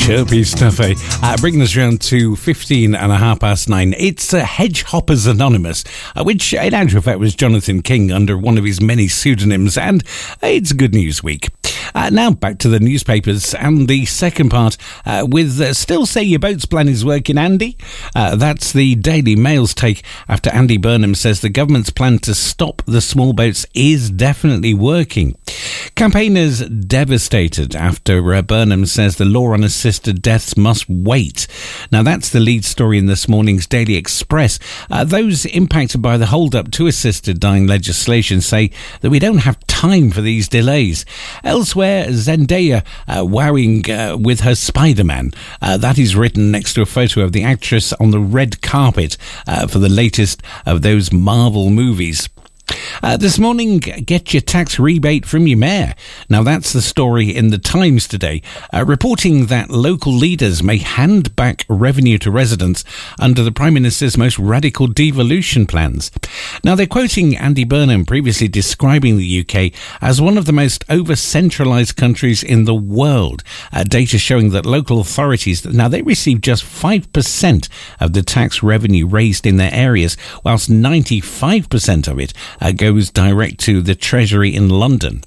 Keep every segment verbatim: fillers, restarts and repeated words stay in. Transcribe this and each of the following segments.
Chirpy stuff, eh? Uh, bringing us round to fifteen and a half past nine. It's uh, Hedge Hoppers Anonymous, uh, which in actual fact was Jonathan King under one of his many pseudonyms, and uh, it's Good News Week. Uh, now back to the newspapers and the second part uh, with uh, Still Say Your Boat's Plan is Working, Andy. Uh, that's the Daily Mail's take after Andy Burnham says the government's plan to stop the small boats is definitely working. Campaigners devastated after uh, Burnham says the law on assisted deaths must wait. Now that's the lead story in this morning's Daily Express. Uh, those impacted by the hold-up to assisted dying legislation say that we don't have time for these delays. Elsewhere, Zendaya uh, wowing uh, with her Spider-Man. Uh, that is written next to a photo of the actress on the red carpet uh, for the latest of those Marvel movies. Uh, this morning, get your tax rebate from your mayor. Now that's the story in the Times today, uh, reporting that local leaders may hand back revenue to residents under the Prime Minister's most radical devolution plans. Now they're quoting Andy Burnham previously describing the U K as one of the most over-centralised countries in the world. Uh, data showing that local authorities, now they receive just five percent of the tax revenue raised in their areas, whilst ninety-five percent of it Uh, goes direct to the Treasury in London.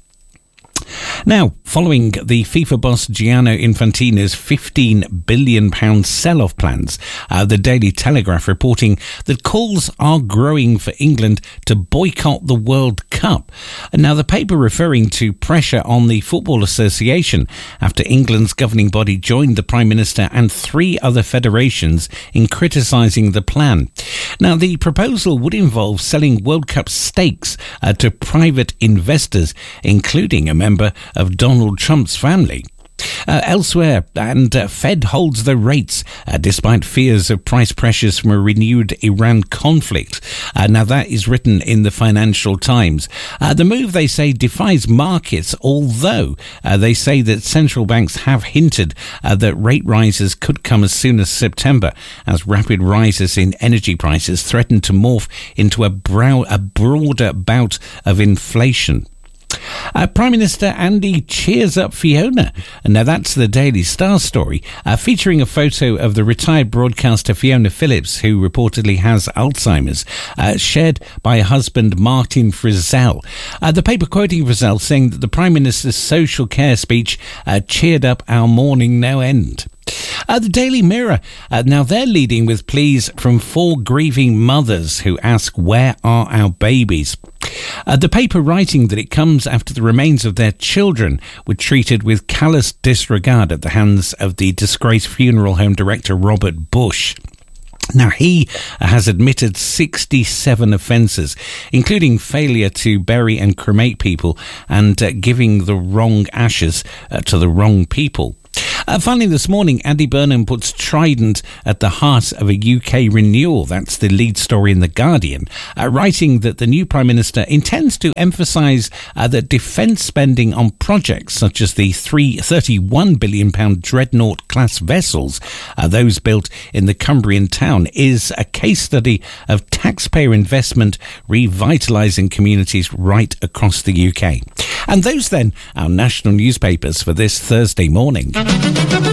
Now, following the FIFA boss Gianni Infantino's fifteen billion pounds sell-off plans, uh, the Daily Telegraph reporting that calls are growing for England to boycott the World Cup. Now, the paper referring to pressure on the Football Association after England's governing body joined the Prime Minister and three other federations in criticising the plan. Now, the proposal would involve selling World Cup stakes uh, to private investors, including a member of Donald Trump's family. Uh, elsewhere, and uh, Fed holds the rates uh, despite fears of price pressures from a renewed Iran conflict. Uh, now that is written in the Financial Times. Uh, the move, they say, defies markets, although uh, they say that central banks have hinted uh, that rate rises could come as soon as September, as rapid rises in energy prices threaten to morph into a, brow- a broader bout of inflation. Uh, Prime Minister Andy cheers up Fiona. And now that's the Daily Star story, uh, featuring a photo of the retired broadcaster Fiona Phillips, who reportedly has Alzheimer's, uh, shared by her husband Martin Frizzell. Uh, the paper quoting Frizzell saying that the Prime Minister's social care speech uh, cheered up our morning no end. Uh, the Daily Mirror, uh, now they're leading with pleas from four grieving mothers who ask, where are our babies? Uh, the paper writing that it comes after the remains of their children were treated with callous disregard at the hands of the disgraced funeral home director Robert Bush. Now, he has admitted sixty-seven offences, including failure to bury and cremate people and uh, giving the wrong ashes uh, to the wrong people. Uh, finally, this morning, Andy Burnham puts Trident at the heart of a U K renewal. That's the lead story in The Guardian, uh, writing that the new Prime Minister intends to emphasise uh, that defence spending on projects such as the thirty-one billion pounds Dreadnought-class vessels, uh, those built in the Cumbrian town, is a case study of taxpayer investment revitalising communities right across the U K. And those then, our national newspapers for this Thursday morning.